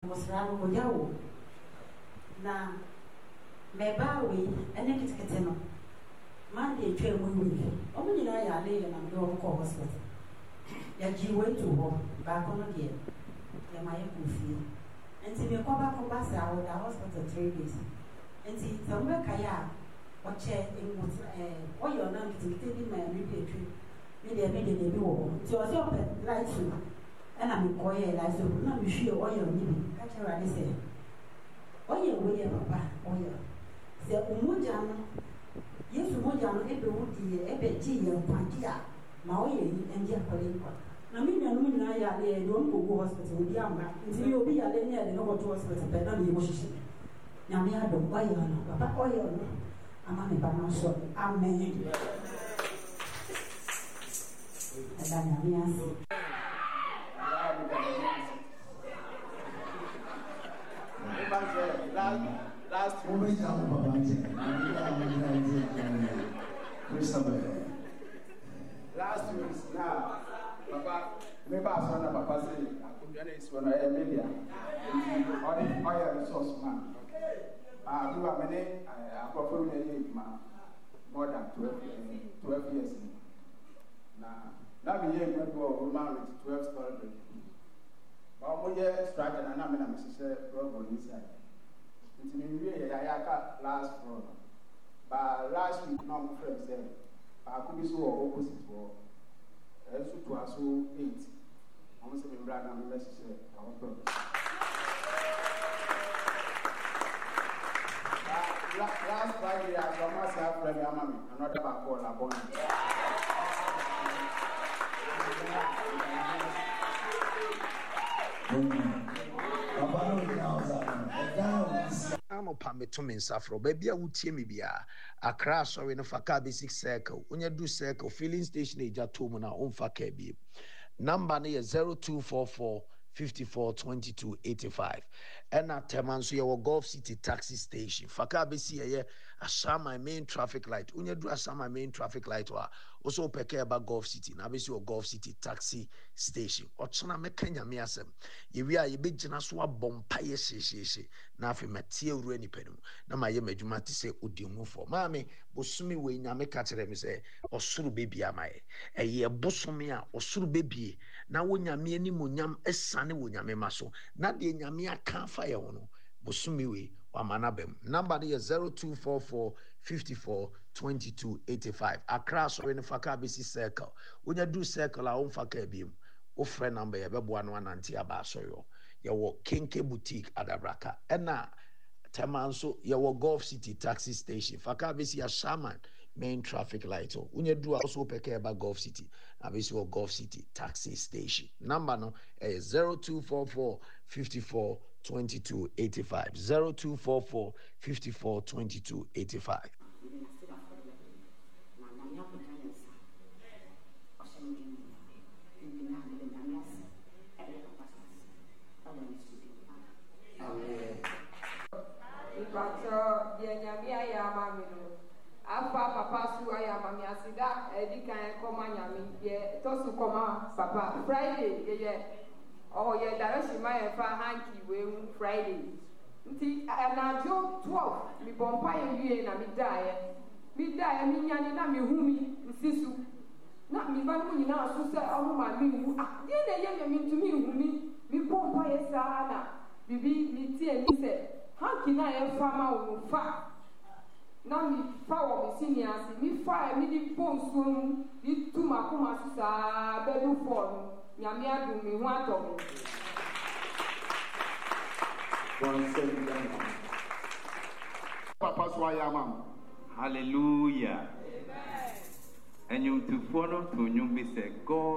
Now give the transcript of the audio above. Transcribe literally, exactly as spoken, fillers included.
was Rano Yao. Now, Mebawi, and then it's Cateno. Monday, train with me. Only I lay and I'm going to call hospital. Ya jiwe to home, back on again. Ya my goofy. And see me come back from Bassa out the hospital three days. And see somewhere Kaya, or chair in what uh you're not getting my repeat. Maybe I made a new so I saw light you. And I'm quiet, I said, not be sure all your living. Catch her, I say. Oh, yeah, we have papa, oh, yeah. Say, Umujano, yes, Umujano, every woody, every tea, and Pantia, Maui, and Jacolinqua. Now, me and I are there, don't go hospital with Yama, until you'll be a lady and no to hospital, but not the emotion. Now, me, I don't buy you, Papa, oh, yeah. I'm on a banana shop. Amen. And I'm a Last week, last week now, Papa, maybe I saw Papa say, I could get this one a media. Or a resource man. I do a minute, I prefer more than twelve years. Now, now we hear me go married twelve story. But we are striking and I'm in a Missus Robo inside. It's in the Yaka last fall. But last week, my friend said, I could be so opposite for as to us so eight. I must have been brand and message our problem. Last Friday, I saw myself, Premier Mammy, another back call upon I'm a pametum in Safro, baby. I would see me be a crash or in a Faka basic circle. When you do circle, filling station age at home na on Faka be. Number near zero two four four fifty-four twenty-two eighty-five. And at Temanso, your Gulf City taxi station. Faka basi a I saw my main traffic light. When you do, I saw my main traffic light. Also, peke about Gulf City. Now, basi your Gulf City taxi station. Or China Mekanya Miasem. You are a big Janaswa bompaye she she she. Now, if you material any penum. Now, my yemajumati say, Udimu for Mammy, Bosumi way Yame Katerem say, or Suru baby am I. A year Bosomia or Suru baby. Now, when Yami any munyam, a sunny when Yame maso. Not the Yamia can't fire on. Bosumi way. Wamanabem. Number is zero two four four fifty-four twenty-two eighty-five. Accra so in Fakabisi circle. When you do circle, I own Fakabim. O friend number, you have one one anti abasoyo. You walk Kinke Boutique at Abraka. And now, Temanso, you walk Gulf City taxi station. Fakabisi a shaman main traffic light. When you do also peke about Gulf City. Abisi Gulf City taxi station. Number no is zero two four four fifty-four twenty-two eighty-five. zero two four four fifty-four twenty-two eighty-five. Afa papa su aya mami asida edi kan koma nyami ye tosu koma papa Friday ye oh ye direction my fa hanky we Friday nti na jo twelve mi bompa ye wie na mi dae mi dae mi nyane na mi humi nsisu na mi ba mu nyina so se omo ma mi wu ah ye na ye mi ntumi humi mi bompa ye sa na bibi mi tie ni se hanky na ye fa ma wo fa na mi fa wo mi senior si mi fa mi di ponso di tu ma ko ma sa be do for nyame adu mi ho ato Papa Swayama. Hallelujah. Amen. And you to follow to you be say God.